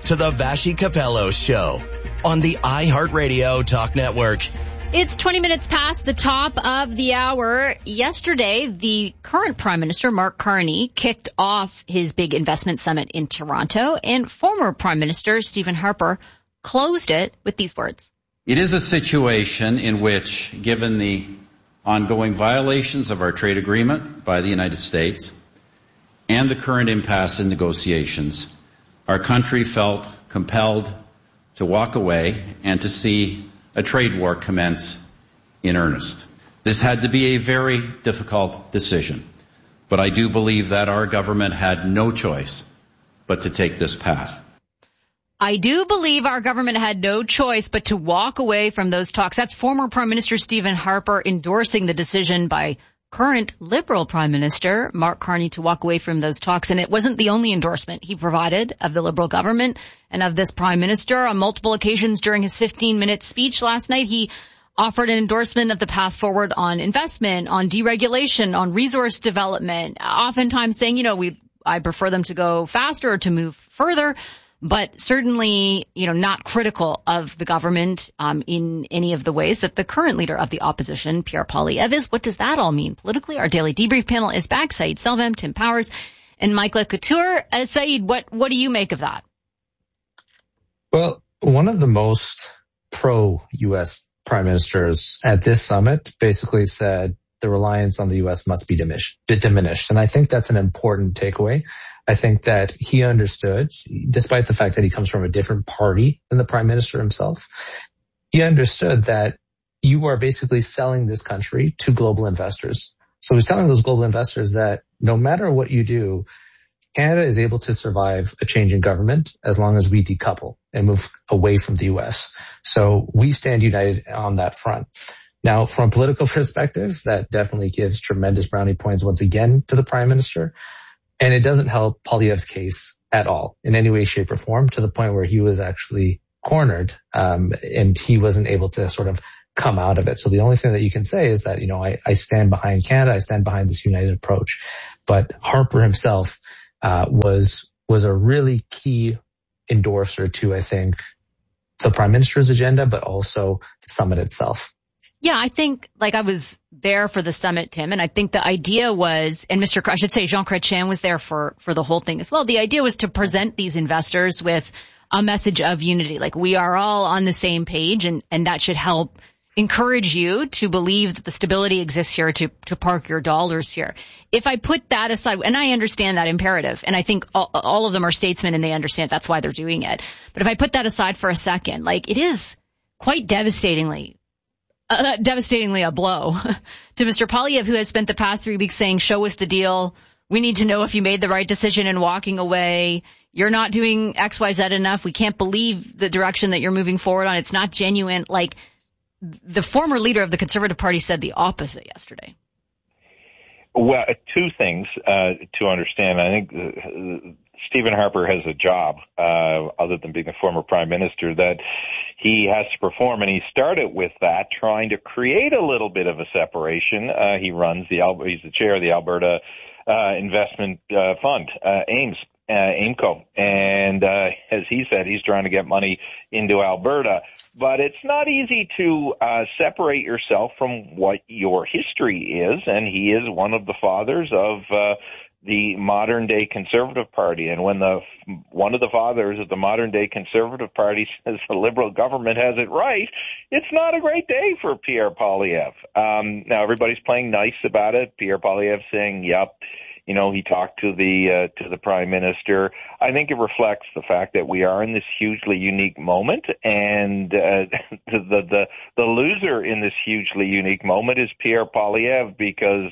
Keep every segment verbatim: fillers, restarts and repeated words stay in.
to the Vashi Capello Show on the iHeartRadio Talk Network. It's twenty minutes past the top of the hour. Yesterday, the current Prime Minister, Mark Carney, kicked off his big investment summit in Toronto, and former Prime Minister Stephen Harper closed it with these words. It is a situation in which, given the ongoing violations of our trade agreement by the United States and the current impasse in negotiations, our country felt compelled to walk away and to see a trade war commence in earnest. This had to be a very difficult decision, but I do believe that our government had no choice but to take this path. I do believe our government had no choice but to walk away from those talks. That's former Prime Minister Stephen Harper endorsing the decision by current Liberal Prime Minister Mark Carney to walk away from those talks. And it wasn't the only endorsement he provided of the Liberal government and of this Prime Minister. On multiple occasions during his fifteen-minute speech last night, he offered an endorsement of the path forward on investment, on deregulation, on resource development, oftentimes saying, you know, we I prefer them to go faster or to move further, but certainly, you know, not critical of the government um, in any of the ways that the current leader of the opposition, Pierre Poilievre, is. What does that all mean politically? Our daily debrief panel is back. Saeed Selvam, Tim Powers, and Michael Couture. Uh, Saeed, what, what do you make of that? Well, one of the most pro-U S prime ministers at this summit basically said the reliance on the U S must be diminished, diminished. And I think that's an important takeaway. I think that he understood, despite the fact that he comes from a different party than the prime minister himself, he understood that you are basically selling this country to global investors. So he's telling those global investors that no matter what you do, Canada is able to survive a change in government as long as we decouple and move away from the U S. So we stand united on that front. Now, from a political perspective, that definitely gives tremendous brownie points once again to the prime minister. And it doesn't help Poilievre's case at all in any way, shape, or form, to the point where he was actually cornered um, and he wasn't able to sort of come out of it. So the only thing that you can say is that, you know, I, I stand behind Canada. I stand behind this united approach. But Harper himself uh, was was a really key endorser to, I think, the prime minister's agenda, but also the summit itself. Yeah, I think, like, I was there for the summit, Tim, and I think the idea was, and Mister I should say Jean Chrétien was there for, for the whole thing as well. The idea was to present these investors with a message of unity. Like, we are all on the same page, and, and that should help encourage you to believe that the stability exists here to, to park your dollars here. If I put that aside, and I understand that imperative, and I think all, all of them are statesmen and they understand that's why they're doing it. But if I put that aside for a second, like, it is quite devastatingly Uh, devastatingly a blow to Mister Poilievre, who has spent the past three weeks saying, show us the deal. We need to know if you made the right decision in walking away. You're not doing X Y Z enough. We can't believe the direction that you're moving forward on. It's not genuine. Like, the former leader of the Conservative Party said the opposite yesterday. Well, two things uh, to understand. I think uh, Stephen Harper has a job, uh, other than being a former prime minister, that he has to perform, and he started with that, trying to create a little bit of a separation. Uh, he runs the, he's the chair of the Alberta uh, Investment uh, Fund, uh, AIMS, uh, AIMCO, and uh, as he said, he's trying to get money into Alberta. But it's not easy to uh, separate yourself from what your history is, and he is one of the fathers of uh, the modern-day Conservative Party. And when the one of the fathers of the modern-day Conservative Party says the Liberal government has it right, it's not a great day for Pierre Poilievre. Um, now, everybody's playing nice about it. Pierre Poilievre saying, yep, you know, he talked to the uh, to the Prime Minister. I think it reflects the fact that we are in this hugely unique moment, and uh, the, the the the loser in this hugely unique moment is Pierre Poilievre, because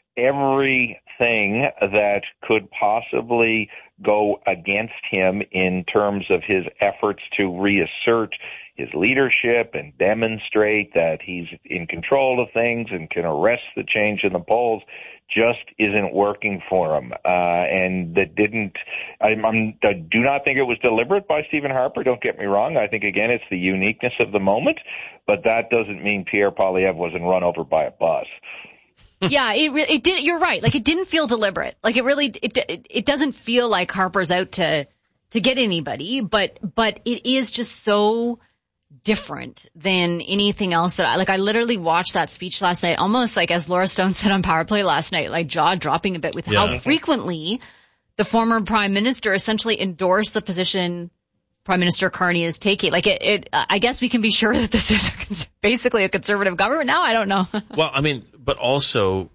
everything that could possibly go against him in terms of his efforts to reassert his leadership and demonstrate that he's in control of things and can arrest the change in the polls just isn't working for him. Uh, and that didn't, I, I'm, I do not think it was deliberate by Stephen Harper. Don't get me wrong. I think, again, it's the uniqueness of the moment, but that doesn't mean Pierre Poilievre wasn't run over by a bus. Yeah, it it did. You're right. Like, it didn't feel deliberate. Like, it really, it it, it doesn't feel like Harper's out to to get anybody, but, but it is just so different than anything else that I, like I literally watched that speech last night, almost like as Laura Stone said on Power Play last night, like jaw dropping a bit with yeah. how frequently the former prime minister essentially endorsed the position Prime Minister Carney is taking. Like it, it I guess we can be sure that this is a, basically a conservative government now. I don't know. Well, I mean, but also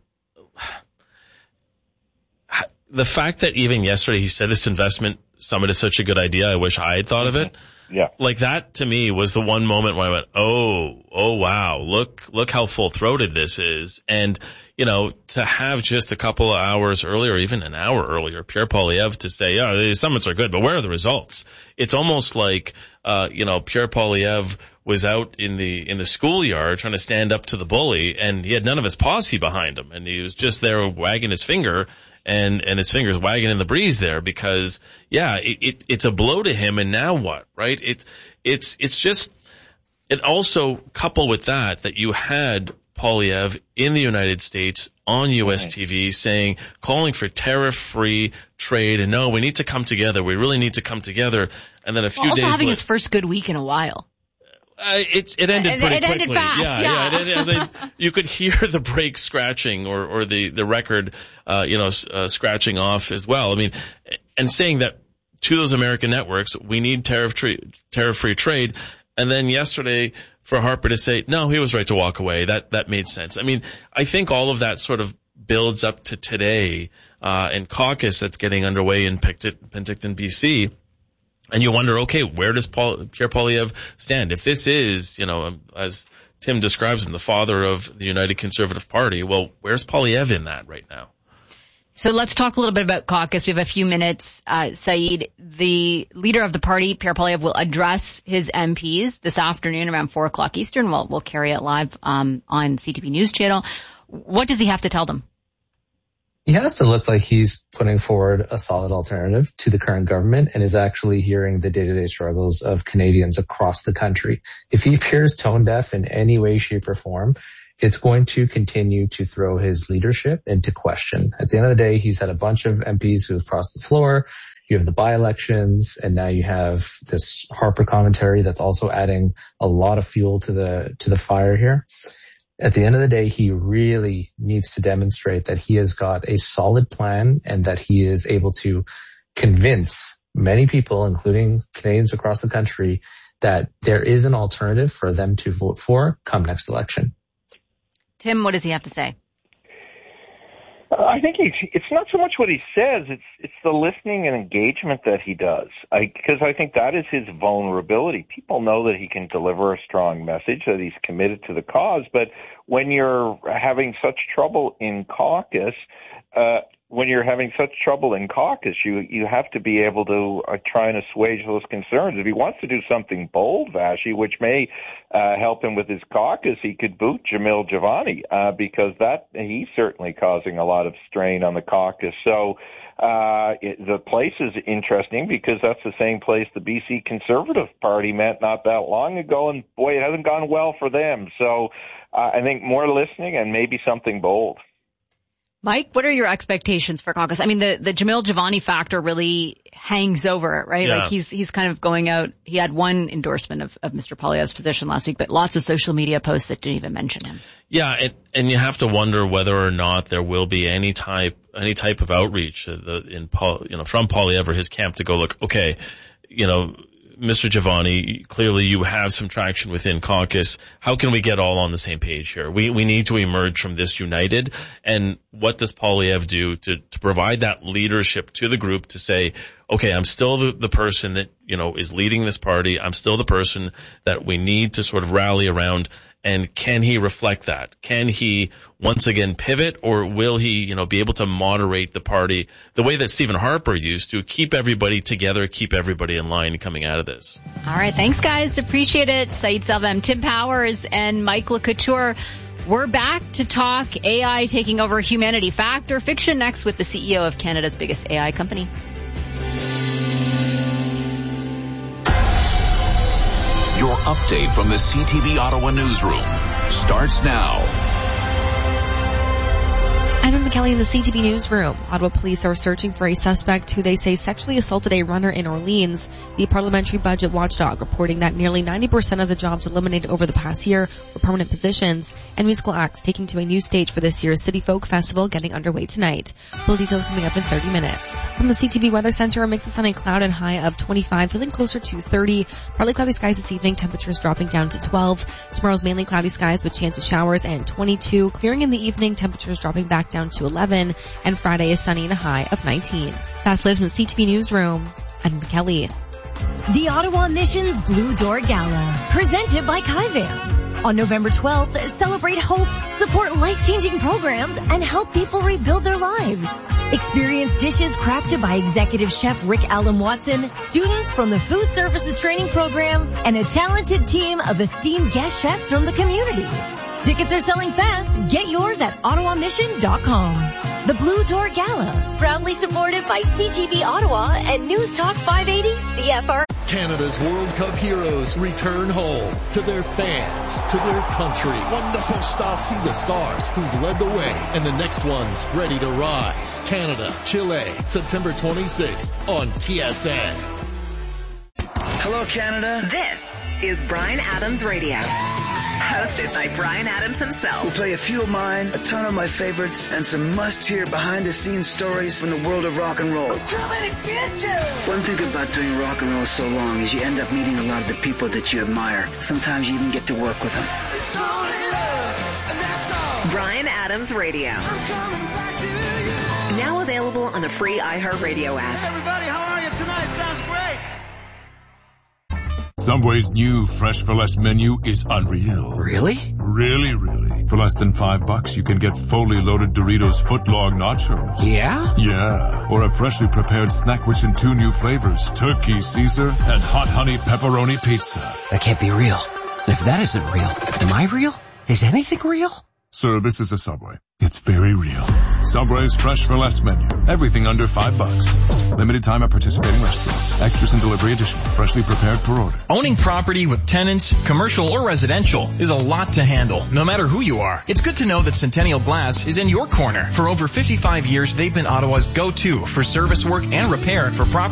the fact that even yesterday he said this investment summit is such a good idea. I wish I had thought of it. Yeah. Like that to me was the one moment where I went, oh, oh wow, look, look how full throated this is. And, you know, to have just a couple of hours earlier, even an hour earlier, Pierre Poilievre to say, yeah, the summits are good, but where are the results? It's almost like, uh, you know, Pierre Poilievre was out in the, in the schoolyard trying to stand up to the bully, and he had none of his posse behind him, and he was just there wagging his finger. And, and his fingers wagging in the breeze there because, yeah, it, it, it's a blow to him. And now what, right? It's, it's, it's just, it also coupled with that, that you had Poilievre in the United States on U S T V saying, calling for tariff-free trade. And no, we need to come together. We really need to come together. And then a few well, also days having later, his first good week in a while. Uh, it, it ended pretty it quickly. Ended fast, yeah, yeah. yeah. It ended, as I, you could hear the brakes scratching, or, or the the record, uh, you know, uh, scratching off as well. I mean, and saying that to those American networks, we need tariff tra- tariff-free trade. And then yesterday, for Harper to say, no, he was right to walk away. That that made sense. I mean, I think all of that sort of builds up to today, uh, and caucus that's getting underway in Penticton, B C. And you wonder, okay, where does Paul, Pierre Poilievre stand? If this is, you know, as Tim describes him, the father of the United Conservative Party, well, where's Poilievre in that right now? So let's talk a little bit about caucus. We have a few minutes. Uh, Saeed, the leader of the party, Pierre Poilievre, will address his M Ps this afternoon around four o'clock Eastern. We'll, we'll carry it live um, on C T V News Channel. What does he have to tell them? He has to look like he's putting forward a solid alternative to the current government and is actually hearing the day-to-day struggles of Canadians across the country. If he appears tone deaf in any way, shape, or form, it's going to continue to throw his leadership into question. At the end of the day, he's had a bunch of M Ps who have crossed the floor. You have the by-elections, and now you have this Harper commentary that's also adding a lot of fuel to the to the fire here. At the end of the day, he really needs to demonstrate that he has got a solid plan and that he is able to convince many people, including Canadians across the country, that there is an alternative for them to vote for come next election. Tim, what does he have to say? I think he's, it's not so much what he says, it's it's the listening and engagement that he does, because I, I think that is his vulnerability. People know that he can deliver a strong message, that he's committed to the cause, but when you're having such trouble in caucus, uh, when you're having such trouble in caucus, you you have to be able to uh, try and assuage those concerns. If he wants to do something bold, Vassy, which may uh, help him with his caucus, he could boot Jamil Jivani uh, because that he's certainly causing a lot of strain on the caucus. So uh, it, the place is interesting because that's the same place the B C Conservative Party met not that long ago, and boy, it hasn't gone well for them. So uh, I think more listening and maybe something bold. Mike, what are your expectations for caucus? I mean, the, the Jamil Jivani factor really hangs over it, right? Yeah. Like he's, he's kind of going out. He had one endorsement of, of Mister Poilievre's position last week, but lots of social media posts that didn't even mention him. Yeah. And, and you have to wonder whether or not there will be any type, any type of outreach uh, the, in Paul, you know, from Poilievre, his camp to go, look, okay, you know, Mister Jivani, clearly you have some traction within caucus. How can we get all on the same page here? We we need to emerge from this united. And what does Poilievre do to, to provide that leadership to the group to say, okay, I'm still the, the person that, you know, is leading this party. I'm still the person that we need to sort of rally around. And can he reflect that? Can he once again pivot, or will he, you know, be able to moderate the party the way that Stephen Harper used to, keep everybody together, keep everybody in line coming out of this? All right. Thanks, guys. Appreciate it. Saeed Salvem, Tim Powers, and Mike LeCouture. We're back to talk A I taking over humanity. Fact or fiction next with the C E O of Canada's biggest A I company. Your update from the C T V Ottawa newsroom starts now. And I'm Kelly in the C T V Newsroom. Ottawa police are searching for a suspect who they say sexually assaulted a runner in Orleans. The parliamentary budget watchdog reporting that nearly ninety percent of the jobs eliminated over the past year were permanent positions, and musical acts taking to a new stage for this year's City Folk Festival getting underway tonight. Full details coming up in thirty minutes. From the C T V Weather Center, a mix of sun and cloud and high of twenty-five, feeling closer to thirty. Partly cloudy skies this evening, temperatures dropping down to twelve. Tomorrow's mainly cloudy skies with chance of showers and twenty-two. Clearing in the evening, temperatures dropping back down to eleven. And Friday is sunny and a high of nineteen. Fast Lives from the C T V Newsroom. I'm Kelly. The Ottawa Missions Blue Door Gala, presented by Kaivan. On November twelfth, celebrate hope, support life-changing programs, and help people rebuild their lives. Experience dishes crafted by Executive Chef Rick Allen Watson, students from the Food Services Training Program, and a talented team of esteemed guest chefs from the community. Tickets are selling fast. Get yours at ottawa mission dot com. The Blue Door Gala, proudly supported by C T V Ottawa and News Talk five eighty C F R. Canada's World Cup heroes return home to their fans, to their country. Wonderful stuff. See the stars who've led the way and the next ones ready to rise. Canada, Chile, September twenty-sixth on T S N. Hello, Canada. This is Bryan Adams Radio. Hosted by Bryan Adams himself. We'll play a few of mine, a ton of my favorites, and some must-hear behind-the-scenes stories from the world of rock and roll. One thing about doing rock and roll so long is you end up meeting a lot of the people that you admire. Sometimes you even get to work with them. Bryan Adams Radio. Now available on the free iHeartRadio app. Hey everybody, how are you tonight? Sounds great. Subway's new Fresh for Less menu is unreal. Really? Really, really. For less than five bucks, you can get fully loaded Doritos footlong nachos. Yeah? Yeah. Or a freshly prepared snack rich in two new flavors, Turkey Caesar and Hot Honey Pepperoni Pizza. That can't be real. And if that isn't real, am I real? Is anything real? Sir, this is a Subway. It's very real. Subway's Fresh for Less menu. Everything under five bucks. Limited time at participating restaurants. Extras and delivery additional. Freshly prepared per order. Owning property with tenants, commercial or residential, is a lot to handle, no matter who you are. It's good to know that Centennial Glass is in your corner. For over fifty-five years, they've been Ottawa's go-to for service work and repair for property